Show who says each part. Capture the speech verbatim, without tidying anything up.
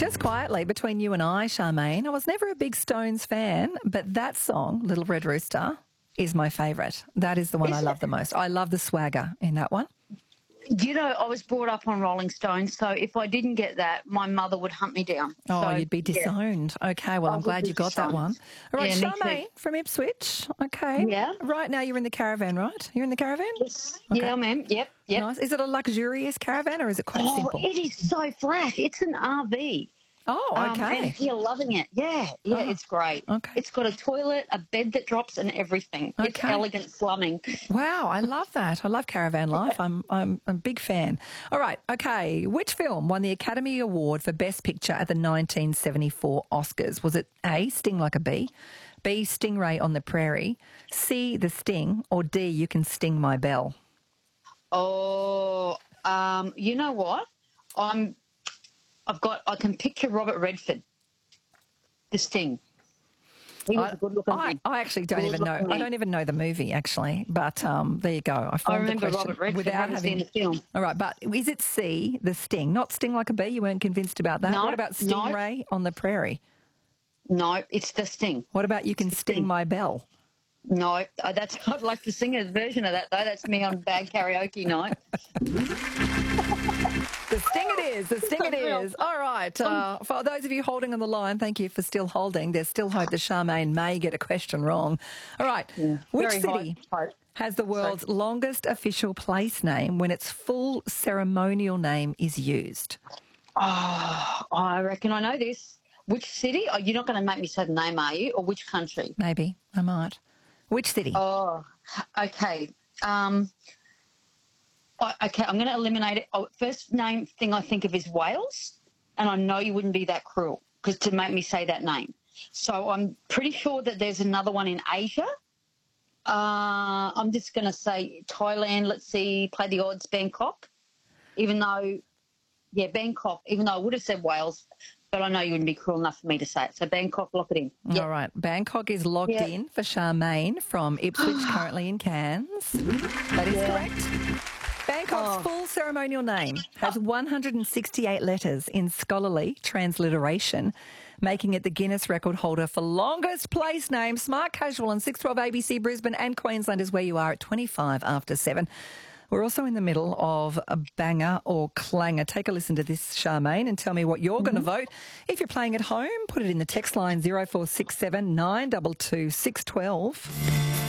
Speaker 1: Just quietly, between you and I, Charmaine, I was never a big Stones fan, but that song, Little Red Rooster, is my favourite. That is the one
Speaker 2: Is
Speaker 1: I love
Speaker 2: it?
Speaker 1: the most. I love the swagger in that one.
Speaker 2: You know, I was brought up on Rolling Stones, so if I didn't get that, my mother would hunt me down.
Speaker 1: Oh,
Speaker 2: so,
Speaker 1: you'd be
Speaker 2: yeah.
Speaker 1: disowned. Okay, well,
Speaker 2: I
Speaker 1: I'm
Speaker 2: would
Speaker 1: glad
Speaker 2: be
Speaker 1: you got that one.
Speaker 2: disowned.
Speaker 1: All right,
Speaker 2: Yeah, me
Speaker 1: Charmaine
Speaker 2: too.
Speaker 1: from Ipswich. Okay.
Speaker 2: Yeah.
Speaker 1: Right now you're in the caravan, right? You're in the caravan?
Speaker 2: Yes.
Speaker 1: Okay.
Speaker 2: Yeah, ma'am. Yep, yep.
Speaker 1: Nice. Is it a luxurious caravan or is it quite
Speaker 2: Oh,
Speaker 1: simple?
Speaker 2: it is so flat. It's an R V.
Speaker 1: Oh,
Speaker 2: Um,
Speaker 1: okay.
Speaker 2: and you're loving it. Yeah, yeah,
Speaker 1: Oh,
Speaker 2: it's great.
Speaker 1: okay.
Speaker 2: It's got a toilet, a bed that drops, and everything. It's
Speaker 1: Okay.
Speaker 2: elegant slumming.
Speaker 1: Wow, I love that. I love caravan life. I'm, I'm I'm a big fan. All right, okay. Which film won the Academy Award for Best Picture at the nineteen seventy-four Oscars? Was it A, Sting Like a Bee, B, Stingray on the Prairie, C, The Sting, or D, You Can Sting My Bell?
Speaker 2: Oh, um, you know what? I'm. I've got. I can picture Robert Redford, The Sting. He was
Speaker 1: I,
Speaker 2: a good-looking
Speaker 1: I,
Speaker 2: man.
Speaker 1: I actually don't
Speaker 2: Good
Speaker 1: even know.
Speaker 2: looking
Speaker 1: I
Speaker 2: man.
Speaker 1: don't even know the movie actually, but um, there you go. I
Speaker 2: I
Speaker 1: formed the
Speaker 2: remember
Speaker 1: question
Speaker 2: Robert Redford.
Speaker 1: without
Speaker 2: Haven't
Speaker 1: having
Speaker 2: seen the film.
Speaker 1: All right, but is it C, The Sting? Not Sting Like a Bee. You weren't convinced about that.
Speaker 2: No,
Speaker 1: What about
Speaker 2: no.
Speaker 1: Stingray on the Prairie?
Speaker 2: No, it's The Sting.
Speaker 1: What about You Can
Speaker 2: The
Speaker 1: Sting
Speaker 2: Sting.
Speaker 1: My Bell?
Speaker 2: No, uh, that's. I'd like to sing a version of that though. That's me on bad karaoke night.
Speaker 1: The Sting it is. The Sting it
Speaker 2: Unreal.
Speaker 1: is. All right. Uh, for those of you holding on the line, thank you for still holding. There's still hope that Charmaine may get a question wrong. All right.
Speaker 2: Yeah.
Speaker 1: Which
Speaker 2: Very
Speaker 1: city
Speaker 2: high hope.
Speaker 1: has the world's longest official place name when its full ceremonial name is used?
Speaker 2: Oh, I reckon I know this. Which city? Oh, you're not going to make me say the name, are you? Or which country?
Speaker 1: Maybe. I might. Which city?
Speaker 2: Oh, okay. Um, I- okay, I'm going to eliminate it. Oh, first name thing I think of is Wales, and I know you wouldn't be that cruel because to make me say that name. So I'm pretty sure that there's another one in Asia. Uh, I'm just going to say Thailand. Let's see, play the odds, Bangkok. Even though, yeah, Bangkok. Even though I would have said Wales, but I know you wouldn't be cruel enough for me to say it. So Bangkok, lock it in. Yep.
Speaker 1: All right. Bangkok is locked
Speaker 2: Yeah.
Speaker 1: in for Charmaine from Ipswich, currently in Cairns. That is
Speaker 2: Yeah.
Speaker 1: correct. Bangkok's
Speaker 2: Oh.
Speaker 1: full ceremonial name has one hundred sixty-eight letters in scholarly transliteration, making it the Guinness record holder for longest place name. Smart Casual on six twelve A B C Brisbane and Queensland is where you are at twenty-five after seven. We're also in the middle of a banger or clanger. Take a listen to this, Charmaine, and tell me what you're going to vote. If you're playing at home, put it in the text line zero four six seven nine two two six one two.